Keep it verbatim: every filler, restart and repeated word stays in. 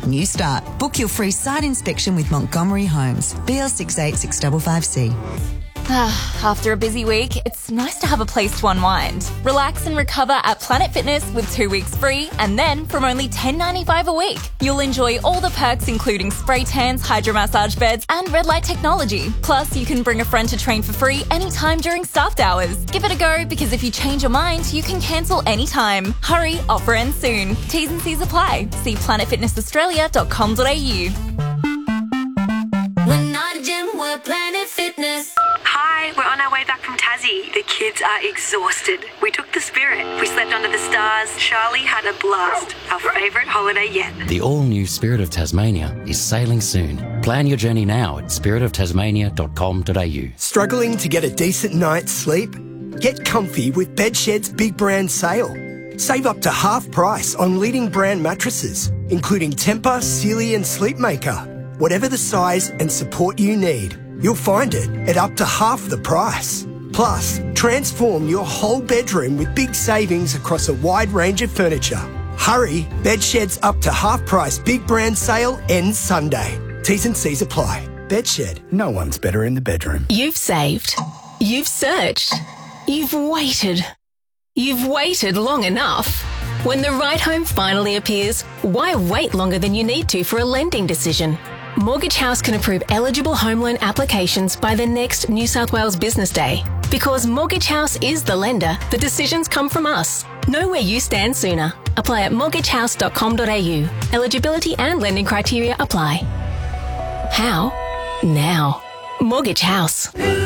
New start. Book your free site inspection with Montgomery Homes. B L six eight six five five C. After a busy week, it's nice to have a place to unwind. Relax and recover at Planet Fitness with two weeks free, and then from only ten dollars ninety-five a week, you'll enjoy all the perks including spray tans, hydromassage beds, and red light technology. Plus, you can bring a friend to train for free anytime during staffed hours. Give it a go, because if you change your mind, you can cancel anytime. Hurry, offer ends soon. T's and C's apply. See planet fitness australia dot com dot a u. We're not a gym, we're Planet Fitness. Hi, we're on our way back from Tassie. The kids are exhausted. We took the Spirit. We slept under the stars. Charlie had a blast. Our favourite holiday yet. The all-new Spirit of Tasmania is sailing soon. Plan your journey now at spirit of tasmania dot com dot a u. Struggling to get a decent night's sleep? Get comfy with Bedshed's big brand sale. Save up to half price on leading brand mattresses, including Tempur, Sealy and Sleepmaker. Whatever the size and support you need, you'll find it at up to half the price. Plus, transform your whole bedroom with big savings across a wide range of furniture. Hurry, Bedshed's up to half price big brand sale ends Sunday. T's and C's apply. Bedshed, no one's better in the bedroom. You've saved. You've searched. You've waited. You've waited long enough. When the right home finally appears, why wait longer than you need to for a lending decision? Mortgage House can approve eligible home loan applications by the next New South Wales Business Day. Because Mortgage House is the lender, the decisions come from us. Know where you stand sooner. Apply at mortgage house dot com dot a u. Eligibility and lending criteria apply. How? Now. Mortgage House.